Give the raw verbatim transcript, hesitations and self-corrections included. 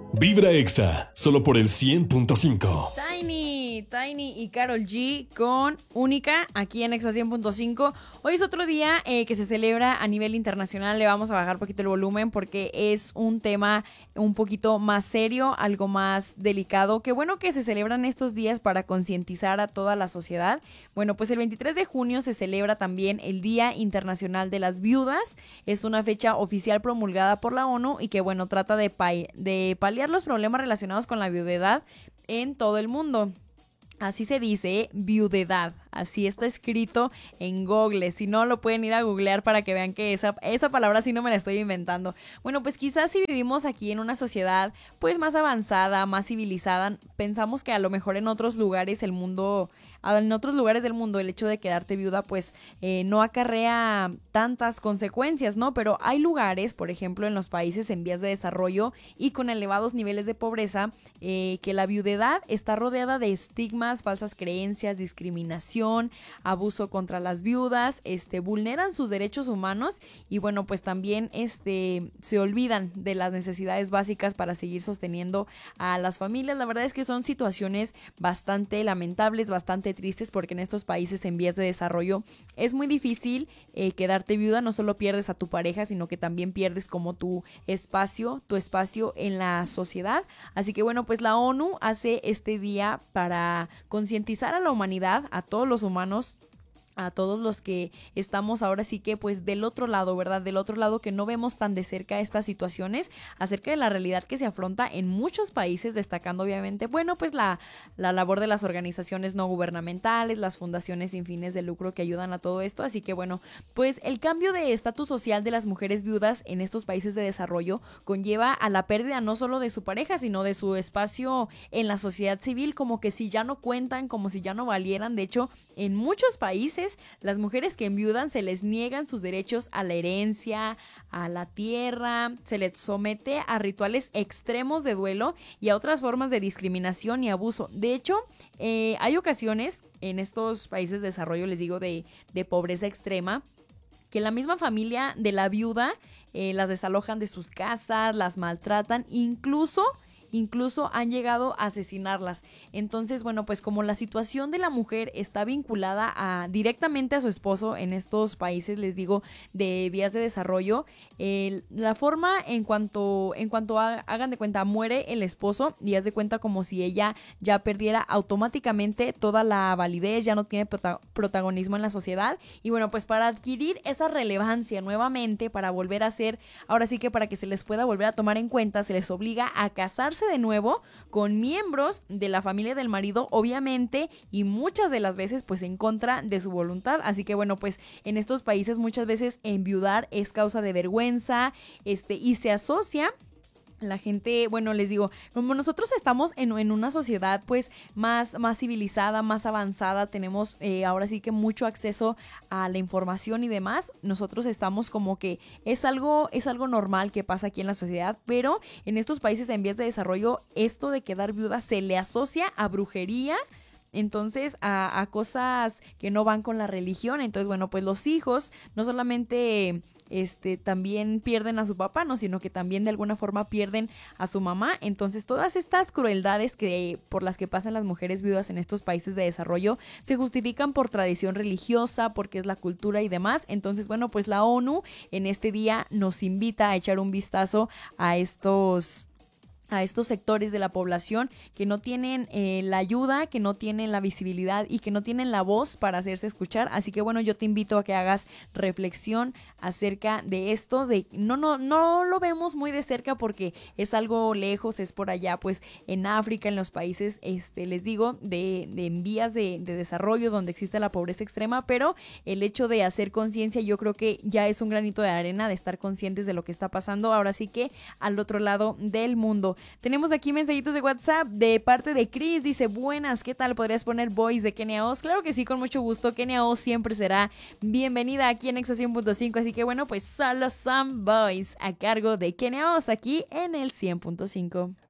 Vibra Exa, solo por el cien punto cinco. Tiny, Tiny y Karol G con Única aquí en Exa cien punto cinco. Hoy es otro día eh, que se celebra a nivel internacional. Le vamos a bajar un poquito el volumen porque es un tema un poquito más serio, algo más delicado. Qué bueno que se celebran estos días para concientizar a toda la sociedad. Bueno, pues el veintitrés de junio se celebra también el Día Internacional de las Viudas. Es una fecha oficial promulgada por la ONU y que, bueno, trata de, pa- de paliar los problemas relacionados con la viudedad en todo el mundo. Así se dice, ¿eh? Viudedad. Así está escrito en Google. Si no, lo pueden ir a googlear para que vean que esa, esa palabra sí no me la estoy inventando. Bueno, pues quizás si vivimos aquí en una sociedad pues más avanzada, más civilizada, pensamos que a lo mejor en otros lugares el mundo... En otros lugares del mundo el hecho de quedarte viuda pues eh, no acarrea tantas consecuencias, ¿no? Pero hay lugares, por ejemplo en los países en vías de desarrollo y con elevados niveles de pobreza, eh, que la viudedad está rodeada de estigmas, falsas creencias, discriminación, abuso contra las viudas, este, vulneran sus derechos humanos y bueno, pues también este, se olvidan de las necesidades básicas para seguir sosteniendo a las familias. La verdad es que son situaciones bastante lamentables, bastante tristes, porque en estos países en vías de desarrollo es muy difícil eh, quedarte viuda. No solo pierdes a tu pareja, sino que también pierdes como tu espacio, tu espacio en la sociedad. Así que bueno, pues la ONU hace este día para concientizar a la humanidad, a todos los humanos, a todos los que estamos ahora sí que pues del otro lado, ¿verdad? Del otro lado, que no vemos tan de cerca estas situaciones, acerca de la realidad que se afronta en muchos países, destacando obviamente, bueno, pues la, la labor de las organizaciones no gubernamentales, las fundaciones sin fines de lucro que ayudan a todo esto. Así que bueno, pues el cambio de estatus social de las mujeres viudas en estos países de desarrollo conlleva a la pérdida no solo de su pareja, sino de su espacio en la sociedad civil, como que si ya no cuentan, como si ya no valieran. De hecho, en muchos países las mujeres que enviudan se les niegan sus derechos a la herencia, a la tierra, se les somete a rituales extremos de duelo y a otras formas de discriminación y abuso. De hecho, eh, hay ocasiones en estos países de desarrollo, les digo, de, de pobreza extrema, que la misma familia de la viuda eh, las desalojan de sus casas, las maltratan, incluso... Incluso han llegado a asesinarlas. Entonces, bueno, pues como la situación de la mujer está vinculada a, directamente a su esposo en estos países, les digo, de vías de desarrollo, eh, la forma en cuanto, en cuanto ha, hagan de cuenta, muere el esposo y haz de cuenta como si ella ya perdiera automáticamente toda la validez, ya no tiene prota- protagonismo en la sociedad. Y bueno, pues para adquirir esa relevancia nuevamente, para volver a ser, ahora sí que para que se les pueda volver a tomar en cuenta, se les obliga a casarse de nuevo con miembros de la familia del marido, obviamente, y muchas de las veces pues en contra de su voluntad. Así que bueno, pues en estos países muchas veces enviudar es causa de vergüenza, este, y se asocia la gente, bueno, les digo, como nosotros estamos en, en una sociedad pues más, más civilizada, más avanzada, tenemos eh, ahora sí que mucho acceso a la información y demás, nosotros estamos como que es algo, es algo normal que pasa aquí en la sociedad, pero en estos países en vías de desarrollo, esto de quedar viuda se le asocia a brujería. Entonces, a, a cosas que no van con la religión. Entonces, bueno, pues los hijos no solamente este también pierden a su papá, no, sino que también de alguna forma pierden a su mamá. Entonces, todas estas crueldades que por las que pasan las mujeres viudas en estos países de desarrollo se justifican por tradición religiosa, porque es la cultura y demás. Entonces, bueno, pues la ONU en este día nos invita a echar un vistazo a estos a estos sectores de la población que no tienen eh, la ayuda, que no tienen la visibilidad y que no tienen la voz para hacerse escuchar. Así que bueno, yo te invito a que hagas reflexión acerca de esto, de no, no, no lo vemos muy de cerca porque es algo lejos, es por allá, pues en África, en los países, este, les digo, de, de en vías de, de desarrollo donde existe la pobreza extrema, pero el hecho de hacer conciencia yo creo que ya es un granito de arena, de estar conscientes de lo que está pasando ahora sí que al otro lado del mundo. Tenemos aquí mensajitos de WhatsApp de parte de Chris. Dice, buenas, ¿qué tal? ¿Podrías poner voice de Kenia Oz? Claro que sí, con mucho gusto. Kenia Oz siempre será bienvenida aquí en Exa cien punto cinco. Así que bueno, pues solo some voice a cargo de Kenia Oz aquí en el cien punto cinco.